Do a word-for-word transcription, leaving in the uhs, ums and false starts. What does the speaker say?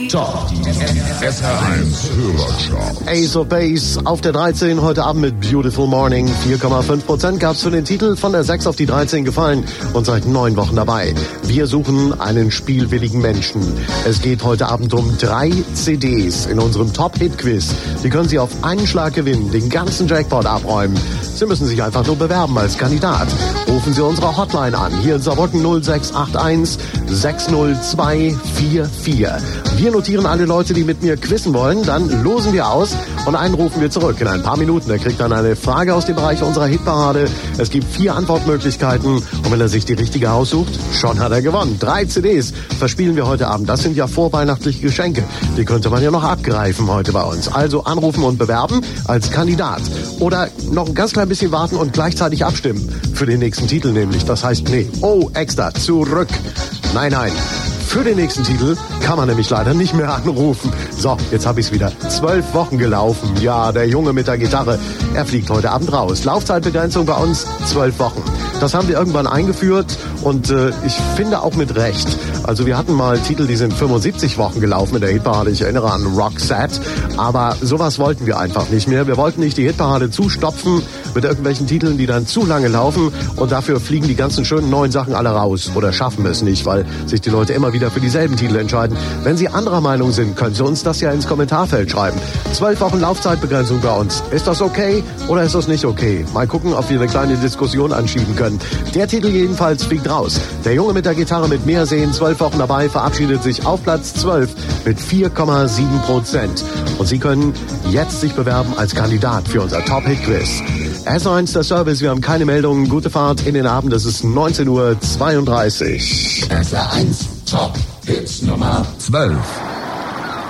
Top, die S R eins Hörerchart. Ace of Base auf der dreizehn, heute Abend mit Beautiful Morning. vier Komma fünf Prozent gab's für den Titel, von der sechs auf die dreizehn gefallen und seit neun Wochen dabei. Wir suchen einen spielwilligen Menschen. Es geht heute Abend um drei C Ds in unserem Top-Hit-Quiz. Die können Sie auf einen Schlag gewinnen, den ganzen Jackpot abräumen. Sie müssen sich einfach nur bewerben als Kandidat. Rufen Sie unsere Hotline an, hier in Saarbrücken null sechs acht eins sechs null zwei vier vier. Wir notieren alle Leute, die mit mir quizzen wollen, dann losen wir aus und einen rufen wir zurück in ein paar Minuten. Er kriegt dann eine Frage aus dem Bereich unserer Hitparade. Es gibt vier Antwortmöglichkeiten und wenn er sich die richtige aussucht, schon hat er gewonnen. Drei C Ds verspielen wir heute Abend. Das sind ja vorweihnachtliche Geschenke. Die könnte man ja noch abgreifen heute bei uns. Also anrufen und bewerben als Kandidat. Oder noch ein ganz klein bisschen warten und gleichzeitig abstimmen. Für den nächsten Titel nämlich. Das heißt, nee, oh, extra, zurück. Nein, nein. Für den nächsten Titel kann man nämlich leider nicht mehr anrufen. So, jetzt habe ich es wieder. Zwölf Wochen gelaufen. Ja, der Junge mit der Gitarre, er fliegt heute Abend raus. Laufzeitbegrenzung bei uns, zwölf Wochen. Das haben wir irgendwann eingeführt und äh, ich finde auch mit Recht. Also wir hatten mal Titel, die sind fünfundsiebzig Wochen gelaufen in der Hitparade. Ich erinnere an Roxette. Aber sowas wollten wir einfach nicht mehr. Wir wollten nicht die Hitparade zustopfen mit irgendwelchen Titeln, die dann zu lange laufen. Und dafür fliegen die ganzen schönen neuen Sachen alle raus. Oder schaffen es nicht, weil sich die Leute immer wieder für dieselben Titel entscheiden. Wenn Sie anderer Meinung sind, können Sie uns das ja ins Kommentarfeld schreiben. Zwölf Wochen Laufzeitbegrenzung bei uns. Ist das okay oder ist das nicht okay? Mal gucken, ob wir eine kleine Diskussion anschieben können. Der Titel jedenfalls fliegt raus. Der Junge mit der Gitarre mit mehr Sehen, zwölf Wochen dabei, verabschiedet sich auf Platz zwölf mit vier Komma sieben Prozent. Und Sie können jetzt sich bewerben als Kandidat für unser Top-Hit-Quiz. S R eins der Service, wir haben keine Meldungen. Gute Fahrt in den Abend, es ist neunzehn Uhr zweiunddreißig. S R eins Top Hits Nummer zwölf.